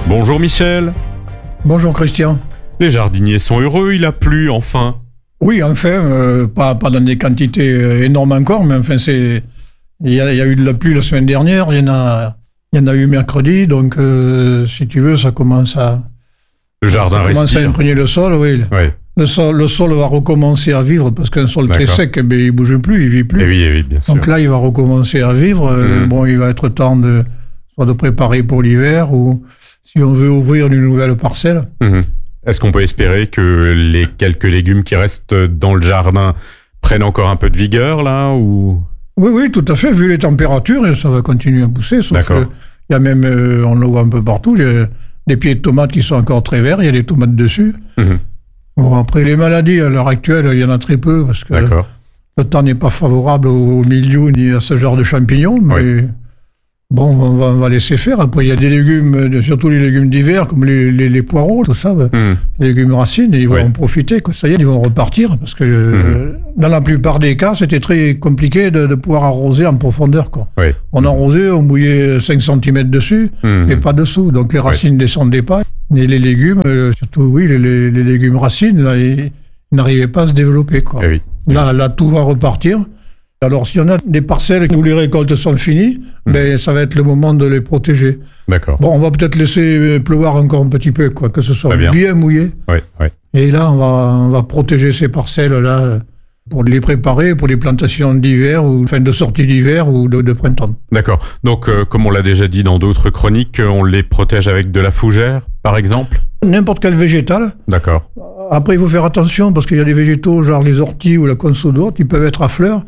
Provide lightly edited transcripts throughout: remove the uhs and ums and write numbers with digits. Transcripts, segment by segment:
Bonjour Michel. Bonjour Christian. Les jardiniers sont heureux, il a plu enfin. Oui, enfin, pas dans des quantités énormes encore, mais enfin, il y a eu de la pluie la semaine dernière, il y en a eu mercredi, donc si tu veux, ça commence à... Le jardin respire. Ça commence à imprégner le sol, oui. Ouais. Le sol va recommencer à vivre, parce qu'un sol très sec, il ne bouge plus, il ne vit plus. Oui, bien sûr. Donc là, il va recommencer à vivre. Bon, il va être temps soit de préparer pour l'hiver, ou si on veut ouvrir une nouvelle parcelle. Est-ce qu'on peut espérer que les quelques légumes qui restent dans le jardin prennent encore un peu de vigueur, là, ou... Oui, tout à fait. Vu les températures, ça va continuer à pousser. Sauf qu'il y a même, on le voit un peu partout, des pieds de tomates qui sont encore très verts, il y a des tomates dessus. Bon, après, les maladies, à l'heure actuelle, il y en a très peu, parce que le temps n'est pas favorable au milieu ni à ce genre de champignons, mais... Bon, on va laisser faire. Après, il y a des légumes, surtout les légumes d'hiver, comme les poireaux, tout ça, les légumes racines, et ils vont en profiter. Ça y est, ils vont repartir, parce que dans la plupart des cas, c'était très compliqué de pouvoir arroser en profondeur. On arrosait, on mouillait 5 cm dessus, et pas dessous. Donc les racines ne descendaient pas. Et les légumes, surtout les légumes racines, là, ils n'arrivaient pas à se développer. Là, tout va repartir. Alors, si on a des parcelles où les récoltes sont finies, ça va être le moment de les protéger. D'accord. Bon, on va peut-être laisser pleuvoir encore un petit peu, que ce soit bien mouillé. Et là, on va protéger ces parcelles-là pour les préparer pour les plantations d'hiver, ou de sortie d'hiver ou de printemps. D'accord. Donc, comme on l'a déjà dit dans d'autres chroniques, on les protège avec de la fougère, par exemple ? N'importe quel végétal. D'accord. Après, il faut faire attention, parce qu'il y a des végétaux, genre les orties ou la conso d'ortie, ils peuvent être à fleurs,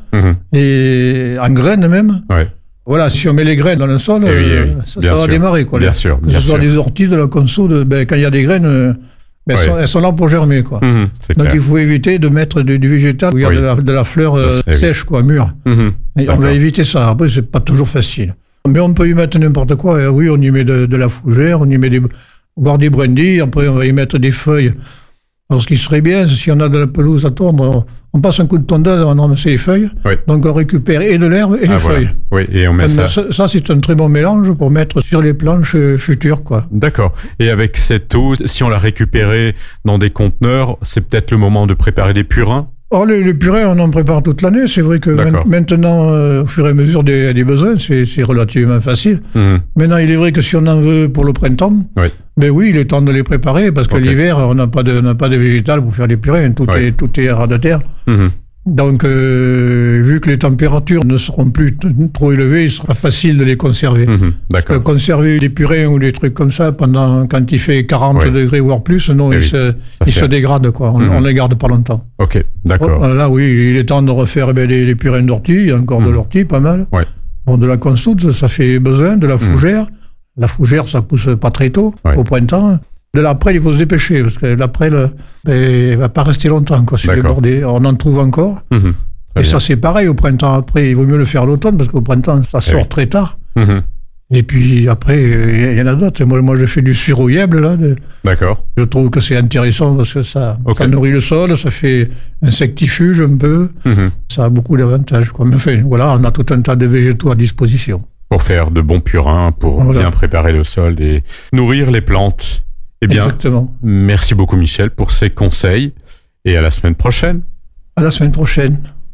et en graines même. Voilà, si on met les graines dans le sol, ça va démarrer. Bien sûr. Que ce soit des orties, de la conso, quand il y a des graines, elles sont là pour germer. Donc il faut éviter de mettre du végétal où il y a de la fleur sèche, mûre. Et on va éviter ça. Après, c'est pas toujours facile. Mais on peut y mettre n'importe quoi. Et oui, on y met de la fougère, on y met voire des brindilles. Après, on va y mettre des feuilles. Alors, ce qui serait bien, c'est si on a de la pelouse à tondre, on passe un coup de tondeuse avant de ramasser les feuilles. Donc, on récupère et de l'herbe et les feuilles. Et on met ça. Ça, c'est un très bon mélange pour mettre sur les planches futures, D'accord. Et avec cette eau, si on l'a récupérée dans des conteneurs, c'est peut-être le moment de préparer des purins? Alors, les purées, on en prépare toute l'année. C'est vrai que maintenant, au fur et à mesure des besoins, c'est relativement facile. Maintenant, il est vrai que si on en veut pour le printemps, il est temps de les préparer, parce que l'hiver, on n'a pas de végétal pour faire des purées. Tout est ras de terre. Donc, vu que les températures ne seront plus trop élevées, il sera facile de les conserver. D'accord. Conserver des purées ou des trucs comme ça quand il fait 40 degrés voire plus, non, ils se dégradent, On les garde pas longtemps. Ok, d'accord. Là, oui, il est temps de refaire des purées d'ortie. Il y a encore de l'ortie, pas mal. Bon, de la consoude, ça fait besoin. De la fougère. La fougère, ça pousse pas très tôt, au printemps. De l'après, il faut se dépêcher, parce que l'après, il va pas rester longtemps, sur les bordées. On en trouve encore. Et ça, c'est pareil, au printemps. Après, il vaut mieux le faire l'automne, parce qu'au printemps, ça sort très tard. Et puis après, il y en a d'autres. Moi, je fais du suroyable, là. D'accord. Je trouve que c'est intéressant, parce que ça nourrit le sol, ça fait insectifuge un peu. Ça a beaucoup d'avantages, Mais enfin, voilà, on a tout un tas de végétaux à disposition. Pour faire de bons purins, pour bien préparer le sol et nourrir les plantes. Eh bien, exactement. Merci beaucoup Michel pour ces conseils, et à la semaine prochaine. À la semaine prochaine.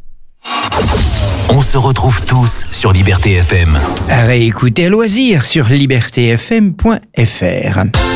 On se retrouve tous sur Liberté FM. À réécouter à loisir sur libertéfm.fr.